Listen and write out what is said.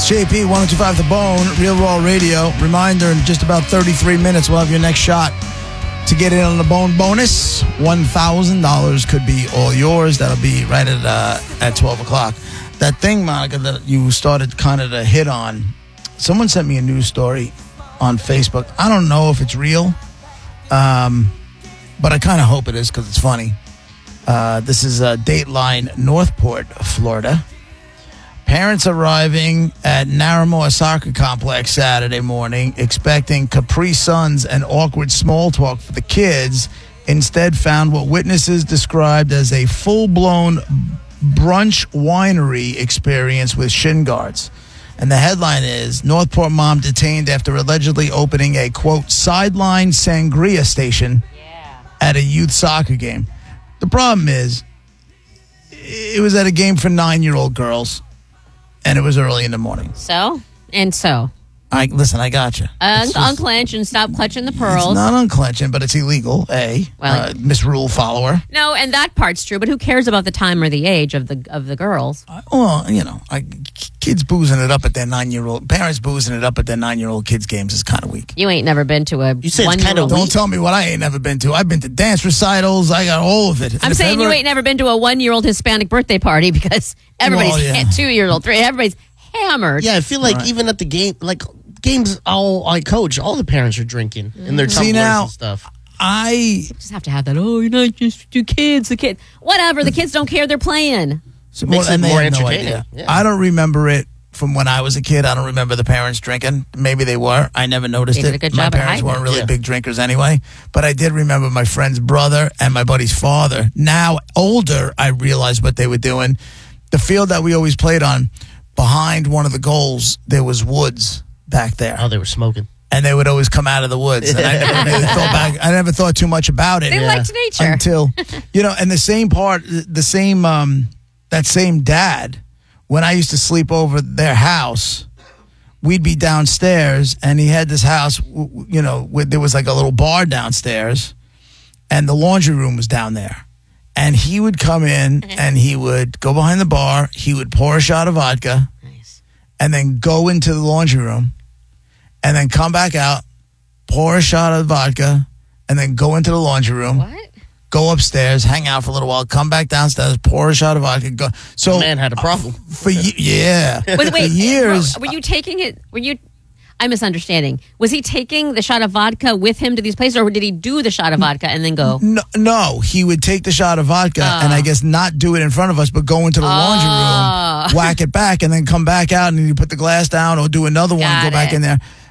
It's JP, 102.5 The Bone, Real Raw Radio. Reminder, in just about 33 minutes, we'll have your next shot to get in on the Bone bonus. $1,000 could be all yours. That'll be right at 12 o'clock. That thing, Monica, that you started kind of to hit on, someone sent me a news story on Facebook. I don't know if it's real, but I kind of hope it is because it's funny. This is Dateline, Northport, Florida. Parents arriving at Narramore Soccer Complex Saturday morning expecting Capri Suns and awkward small talk for the kids instead found what witnesses described as a full-blown brunch winery experience with shin guards. And the headline is, Northport mom detained after allegedly opening a, quote, sideline sangria station at a youth soccer game. The problem is, it was at a game for 9-year-old girls. And it was early in the morning. So? Listen, I got you. Unclench and stop clutching the pearls. It's not unclenching, but it's illegal, A. Well, misrule follower. No, and that part's true, but who cares about the time or the age of the girls? Kids boozing it up at their 9-year-old... Parents boozing it up at their 9-year-old kids' games is kind of weak. You ain't never been to a... You said it's kind of Don't tell me what I ain't never been to. I've been to dance recitals. I got all of it. I'm saying you ain't never been to a 1-year-old Hispanic birthday party because everybody's 2-year-old, 3. Everybody's hammered. Yeah, I feel like even at the game, like games I coach, all the parents are drinking in their tumblers and stuff. You just have to have that, you're not just two kids, the kid. Whatever, the kids don't care, they're playing. So it makes it more entertaining. Yeah. I don't remember it from when I was a kid. I don't remember the parents drinking. Maybe they were. I never noticed They it. did a good My job at parents hiding weren't really it. big drinkers anyway. But I did remember my friend's brother and my buddy's father. Now, older, I realized what they were doing. The field that we always played on, behind one of the goals, there was woods back there. Oh, they were smoking. And they would always come out of the woods. And I never thought too much about it. They liked nature. Until, and that same dad, when I used to sleep over their house, we'd be downstairs, and he had this house, there was like a little bar downstairs, and the laundry room was down there. And he would come in, and he would go behind the bar, he would pour a shot of vodka, and then go into the laundry room, and then come back out, pour a shot of vodka, and then go into the laundry room. What? Go upstairs, hang out for a little while, come back downstairs, pour a shot of vodka, go. So the man had a problem. For years. Were you taking it? I'm misunderstanding. Was he taking the shot of vodka with him to these places, or did he do the shot of vodka and then go? No, he would take the shot of vodka and I guess not do it in front of us, but go into the laundry room, whack it back, and then come back out and you put the glass down or do another one and go back in there.